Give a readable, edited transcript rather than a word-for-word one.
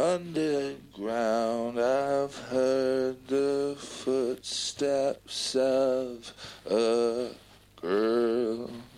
Underground, I've heard the footsteps of a girl.